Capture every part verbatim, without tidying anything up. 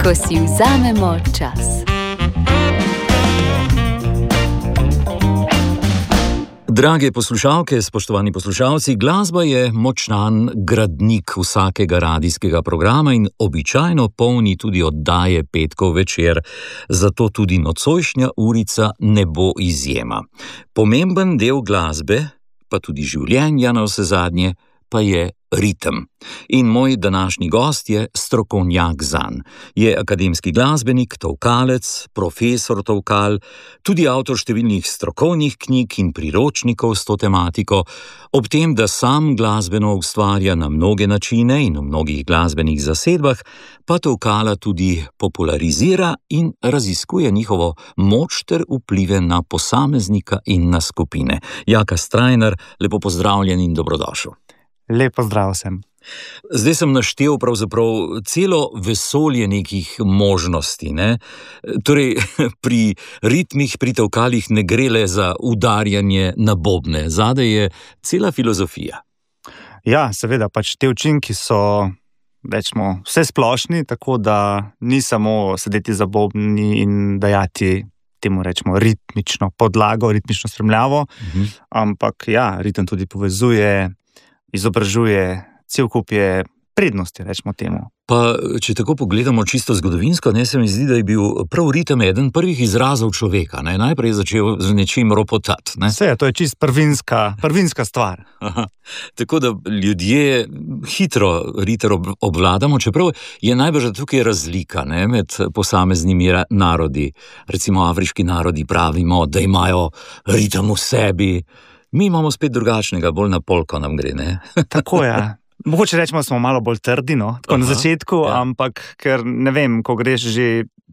ko si vzamemo čas. Drage poslušalke, spoštovani poslušalci, glasba je močan gradnik vsakega radijskega programa in običajno polni tudi oddaje petkov večer, zato tudi nocojšnja urica ne bo izjema. Pomemben del glasbe, pa tudi življenja navsezadnje, pa je ritem. In moj današnji gost je strokovnjak zanj. Je akademski glasbenik, tolkalec, profesor tolkal, tudi avtor številnih strokovnih knjig in priročnikov s to tematiko, ob tem, da sam glasbeno ustvarja na mnoge načine in v mnogih glasbenih zasedbah, pa tolkala tudi popularizira in raziskuje njihovo moč ter vplive na posameznika in na skupine. Jaka Strajnar, lepo pozdravljen in dobrodošel. Lep pozdrav vsem. Zdaj sem naštel pravzaprav celo vesolje nekih možnosti, ne? Torej, pri ritmih, pri tolkalih ne gre le za udarjanje na bobne, zadaj je cela filozofija. Ja, seveda, pač te učinki so, rečemo, vse splošni, tako da ni samo sedeti za bobni in dajati temu, rečemo, ritmično podlago, ritmično spremljavo, mhm. ampak ja, ritem tudi povezuje, izobražuje, cel kup je prednosti, rečemo temu. Pa, če tako pogledamo čisto zgodovinsko, ne, se mi zdi, da je bil prav ritem eden prvih izrazov človeka, ne, najprej je začel z nečim ropotati, ne. Vse, to je čisto prvinska, prvinska stvar. Aha. Tako da ljudje hitro ritem obvladamo, čeprav je najbrž tukaj razlika, ne, med posameznimi narodi. Recimo afriški narodi pravimo, da imajo ritem v sebi. Mi imamo spet drugačnega, bolj na polko nam gre, ne? Tako je. Mogoče rečemo, smo malo bolj trdi, no, tako Aha, na začetku, ja. Ampak, ker ne vem, ko greš že,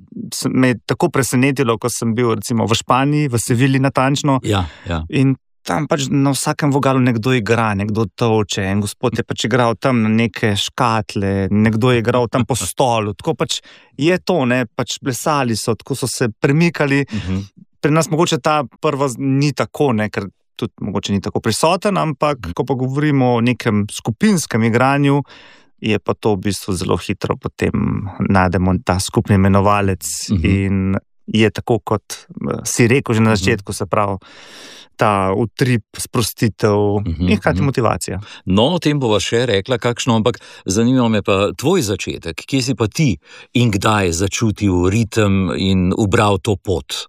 me je tako presenetilo, ko sem bil recimo v Španiji, v Sevilji natančno, ja, ja. In tam pač na vsakem vogalu nekdo igra, nekdo tolče, en gospod je pač igral tam na neke škatle, nekdo je igral tam po stolu, tako pač je to, ne, pač plesali so, tako so se premikali. Uh-huh. Pri nas mogoče ta prva ni tako, ne, ker tudi mogoče ni tako prisoten, ampak ko pa govorimo o nekem skupinskem igranju, je pa to v bistvu zelo hitro potem najdemo ta skupni imenovalec uh-huh. in je tako, kot si rekel že na začetku, uh-huh. se pravi, ta utrip, sprostitev uh-huh. in hkrati motivacija. No, o tem bova še rekla kakšno, ampak zanima me pa tvoj začetek, kje si pa ti in kdaj začutil ritem in ubral to pot?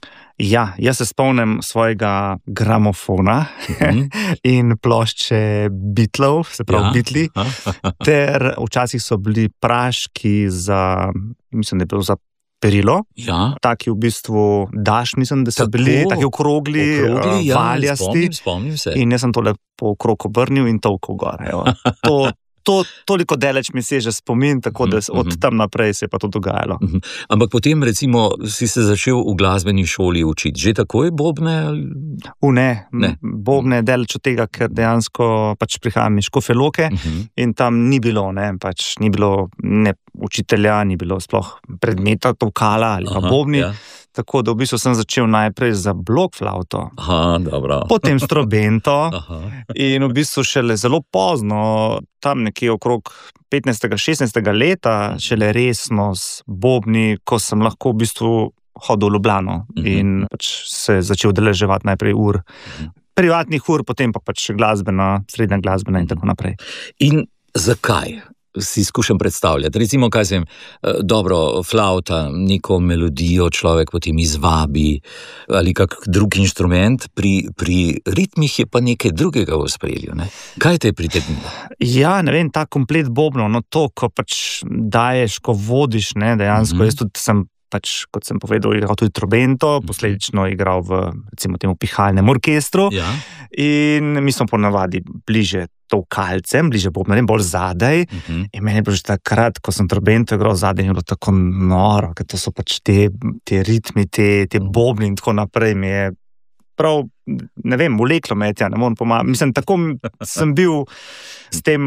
Ja, jaz se spomnim svojega gramofona mm-hmm. in plošče Beatlov, se pravi ja. Beatli, ter včasih so bili praški za, mislim, da je bilo za perilo, ja. Taki v bistvu daš, mislim, da so Tako, bili taki okrogli, okrogli ja, valjasti. Spomnim, spomnim se. In jaz sem tole po okrog obrnil in tolko gor. To To, toliko deleč mi se je že spomin, tako da od tam naprej se je pa to dogajalo. Ampak potem recimo si se začel v glasbeni šoli učiti. Že takoj bobne? U ne, ne. Bobne je deleč od tega, ker dejansko pač prihajam iz Škofje Loke uh-huh. in tam ni bilo, ne, pač ni bilo ne učitelja, ni bilo sploh predmeta tolkala ali pa Aha, bobni. Ja. Tako da v bistvu sem začel najprej za blokflavto, Aha, dobro. potem s trobento in v bistvu šele zelo pozno, tam nekje okrog petnajstega šestnajstega leta, šele resno s bobni, ko sem lahko v bistvu hodil v Ljubljano uh-huh. in pač se začel udeleževati najprej ur, uh-huh. privatnih ur, potem pa pač glasbena, srednja glasbena in tako naprej. In zakaj? Si skušam predstavljati. Recimo, kaj sem, dobro, flauta, neko melodijo človek potem izvabi ali kak drug inštrument, pri, pri ritmih je pa nekaj drugega v ospredju, ne? Kaj te je pritegnilo? Ja, ne vem, ta komplet bobno, no to, ko pač daješ, ko vodiš, ne, dejansko, mm-hmm. jaz tudi sem pač, kot sem povedal, igral tudi trobento, posledično igral v, recimo temu, pihalnem orkestru ja. In mi smo ponavadi bliže tolkalcem, bliže bobnarjem, bolj zadaj uh-huh. in meni je bilo že takrat, ko sem trobento igral zadaj, je bilo tako noro, ker to so pač te, te ritmi, te, te bobni in tako naprej, mi je prav, ne vem, vleklo me je tja, ne moram pomagati, mislim, tako sem bil s tem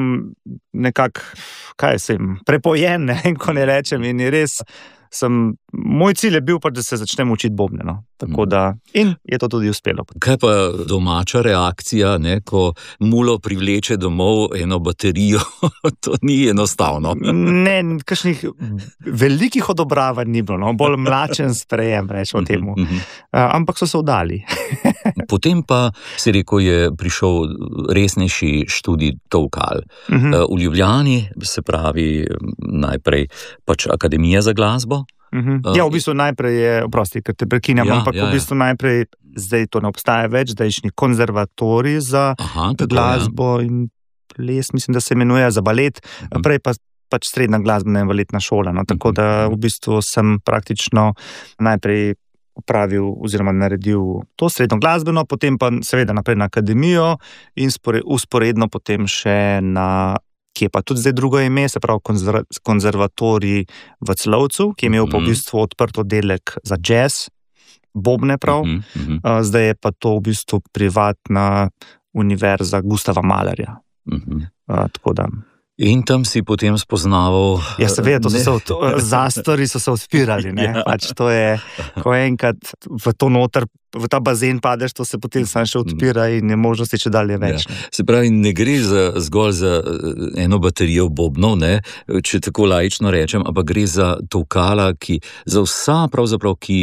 nekak, kaj sem, prepojen, ne, ko ne rečem in je res, sem, moj cilj je bil pa, da se začnem učiti bobne, no. Tako da, in je to tudi uspelo. Kaj pa domača reakcija, ne, ko mulo privleče domov eno baterijo? To ni enostavno. Ne, kakšnih velikih odobravanj ni bilo, no? Bolj mlačen sprejem, rečemo temu. Uh, ampak so se vdali. Potem pa, si rekel, je prišel resnejši študij tolkal. Uh-huh. V Ljubljani, se pravi, najprej pač Akademija za glasbo. Uh-huh. Ja, v bistvu najprej je, oprosti, ker te prekinjam, ja, ampak ja, v bistvu najprej, zdaj to ne obstaja več, zdajšnji konzervatorij za Aha, glasbo ja. in ples, mislim, da se imenuje za balet, uh-huh. prej pa pač srednja glasbena in baletna šola. No? Tako uh-huh. da v bistvu sem praktično najprej opravil oziroma naredil to srednjo glasbeno, potem pa seveda naprej na akademijo in usporedno potem še na ki je pa tudi zdaj drugo ime, se pravi konzervatorij v Celovcu, ki je imel pa v bistvu odprt oddelek za jazz, bobne prav, uh-huh, uh-huh. zdaj je pa to v bistvu privatna univerza Gustava Mahlerja. Uh-huh. Uh, tako da... In tam si potem spoznaval... Ja, seveda, to so se, zastori so se odpirali, ne, ja. Pač to je, ko enkrat v to noter, v ta bazen padeš, to se potem sam še odpira in je možnosti če dalje več. Ja. Se pravi, ne gre za, zgolj za eno baterijo bobnov, ne, če tako laično rečem, ampak gre za tolkala, ki za vsa pravzaprav, ki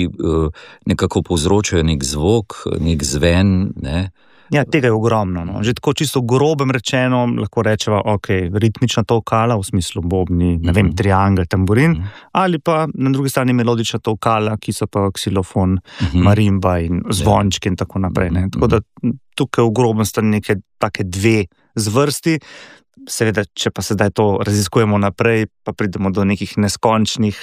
nekako povzročajo nek zvok, nek zven, ne. Ja, tega je ogromno. No. Že tako čisto grobem rečeno, lahko rečeva, ok, ritmična tolkala, v smislu bobni, ne vem, triangel, tamburin, ali pa na drugi strani melodična tolkala, ki so pa ksilofon, marimba in zvončki in tako naprej. Ne. Tako da tukaj v grobem sta neke take dve zvrsti. Seveda, če pa sedaj to raziskujemo naprej, pa pridemo do nekih neskončnih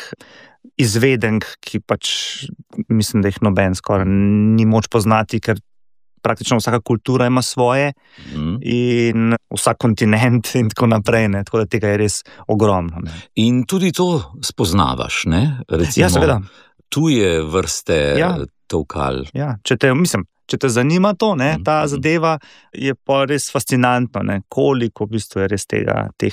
izvedenk, ki pač mislim, da jih noben skoraj ni moč poznati, ker praktično vsaka kultura ima svoje mm. in vsak kontinent in tako naprej, ne? Tako da tega je res ogromno. Ne? In tudi to spoznavaš, ne? Recimo, ja, seveda. Tuje vrste ja. tolkal. Ja, če te, mislim, če te zanima to, ne, ta mm. zadeva je pa res fascinantno, ne? Koliko v bistvu je res tega, teh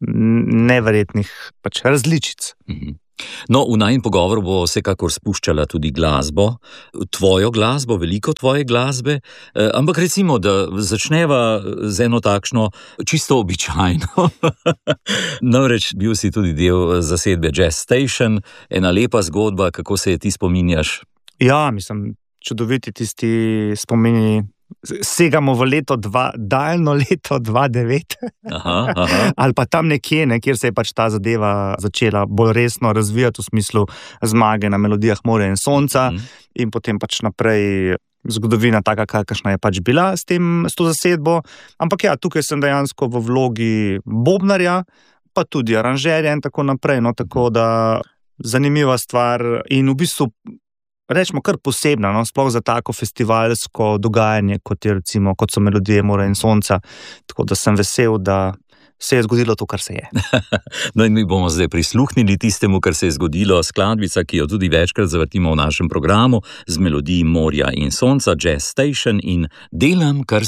neverjetnih pač različic. Mm. No, v najin pogovoru bo vsekakor spuščala tudi glasbo, tvojo glasbo, veliko tvoje glasbe, ampak recimo, da začneva z eno takšno čisto običajno. Namreč bil si tudi del zasedbe Jazz Station, ena lepa zgodba, kako se je ti spominjaš? Ja, mislim, čudoviti tisti spomini. Segamo v leto dva, daljno leto dva devet aha, aha. ali pa tam nekje, ne, kjer se je pač ta zadeva začela bolj resno razvijati v smislu zmage na melodijah Morja in sonca mm. in potem pač naprej zgodovina taka, kakšna je pač bila s, tem, s to zasedbo, ampak ja, tukaj sem dejansko v vlogi bobnarja, pa tudi aranžerja in tako naprej, no, tako da zanimiva stvar in v bistvu rečemo kar posebna, no, sploh za tako festivalsko dogajanje, kot je recimo, kot so melodije Morja in sonca, tako da sem vesel, da se je zgodilo to, kar se je. No in mi bomo zdaj prisluhnili tistemu, kar se je zgodilo, skladbica, ki jo tudi večkrat zavrtimo v našem programu, z melodiji Morja in sonca, Jazz Station in Delam, kar